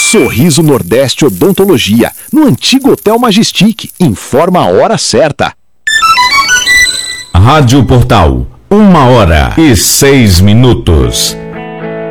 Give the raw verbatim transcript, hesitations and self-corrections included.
Sorriso Nordeste Odontologia, no antigo Hotel Majestic. Informa a hora certa. Rádio Portal, uma hora e seis minutos.